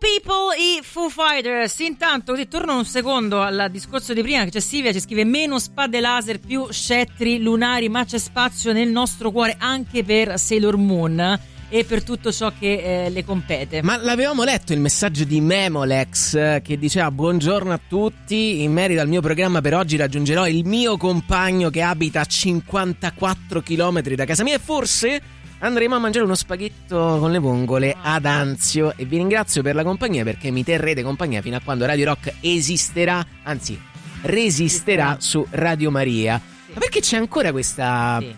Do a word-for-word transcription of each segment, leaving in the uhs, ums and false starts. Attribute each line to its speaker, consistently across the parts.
Speaker 1: People, i Foo Fighters. Intanto così torno un secondo al discorso di prima, che c'è Silvia, ci scrive: meno spade laser, più scettri lunari, ma c'è spazio nel nostro cuore anche per Sailor Moon e per tutto ciò che eh, le compete.
Speaker 2: Ma l'avevamo letto il messaggio di Memolex eh, che diceva: buongiorno a tutti, in merito al mio programma per oggi raggiungerò il mio compagno che abita a cinquantaquattro chilometri da casa mia e forse andremo a mangiare uno spaghetto con le vongole ad Anzio. E vi ringrazio per la compagnia, perché mi terrete compagnia fino a quando Radio Rock esisterà, anzi resisterà su Radio Maria. Sì. Ma perché c'è ancora questa... Sì.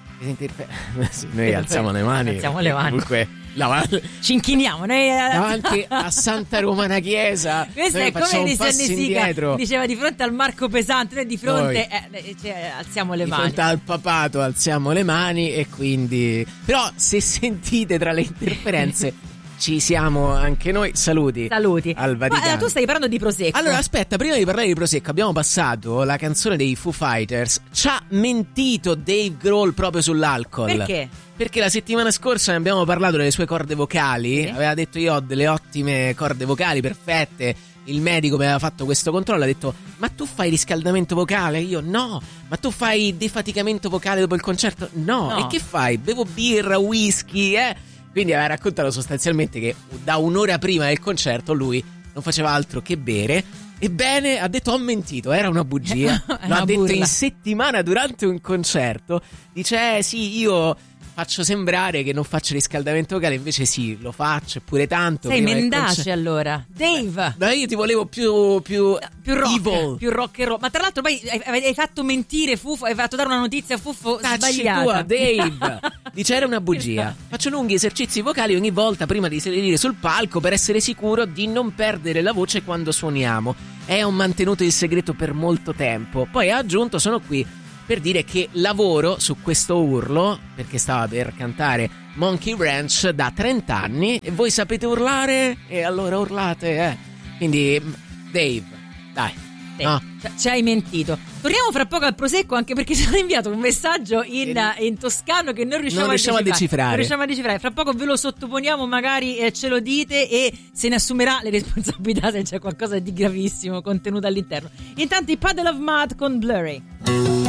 Speaker 2: Sì, noi alziamo le mani.
Speaker 1: Alziamo le mani.
Speaker 2: Comunque davanti,
Speaker 1: ci inchiniamo noi
Speaker 2: davanti a Santa Romana Chiesa.
Speaker 1: Questo è come negli anni Sica diceva: di fronte al Marco Pesante, noi di fronte eh, cioè, alziamo le
Speaker 2: di
Speaker 1: mani.
Speaker 2: Di fronte al papato alziamo le mani. E quindi, però, se sentite tra le interferenze ci siamo anche noi. Saluti.
Speaker 1: Saluti
Speaker 2: al Vaticano.
Speaker 1: Ma tu stai parlando di Prosecco.
Speaker 2: Allora aspetta, prima di parlare di Prosecco abbiamo passato la canzone dei Foo Fighters. Ci ha mentito Dave Grohl proprio sull'alcol.
Speaker 1: Perché?
Speaker 2: Perché la settimana scorsa ne abbiamo parlato delle sue corde vocali. Sì. Aveva detto: io ho delle ottime corde vocali, perfette. Il medico mi aveva fatto questo controllo, ha detto: ma tu fai riscaldamento vocale? Io no. Ma tu fai defaticamento vocale dopo il concerto? No.
Speaker 1: No.
Speaker 2: E che fai? Bevo birra, whisky, eh? Quindi aveva raccontato sostanzialmente che da un'ora prima del concerto lui non faceva altro che bere. Ebbene, ha detto: ho mentito, era una bugia. L'ha
Speaker 1: una
Speaker 2: detto
Speaker 1: burla.
Speaker 2: in settimana durante un concerto. Dice: eh sì, io faccio sembrare che non faccio riscaldamento vocale, invece sì, lo faccio, pure tanto.
Speaker 1: Sei
Speaker 2: prima del
Speaker 1: mendace
Speaker 2: concerto.
Speaker 1: Allora Dave.
Speaker 2: No, io ti volevo più più,
Speaker 1: più rock,
Speaker 2: evil.
Speaker 1: più rock and roll. Ma tra l'altro poi hai, hai fatto mentire Fuffo, hai fatto dare una notizia a Fuffo
Speaker 2: Tacci
Speaker 1: sbagliata.
Speaker 2: tua, Dave. Dice: era una bugia. Faccio lunghi esercizi vocali ogni volta prima di salire sul palco per essere sicuro di non perdere la voce quando suoniamo. E ho mantenuto il segreto per molto tempo. Poi ha aggiunto: sono qui per dire che lavoro su questo urlo, perché stava per cantare Monkey Ranch da trenta anni e voi sapete urlare e allora urlate, eh. Quindi Dave, dai,
Speaker 1: Sì,
Speaker 2: no.
Speaker 1: ci hai mentito. Torniamo fra poco al Prosecco, anche perché ci hanno inviato un messaggio in, in toscano che non riusciamo,
Speaker 2: non riusciamo
Speaker 1: a,
Speaker 2: a
Speaker 1: decifrare.
Speaker 2: decifrare.
Speaker 1: Non riusciamo a decifrare. Fra poco ve lo sottoponiamo, magari eh, ce lo dite e se ne assumerà le responsabilità se c'è qualcosa di gravissimo contenuto all'interno. Intanto i Puddle of Mud con Blurry.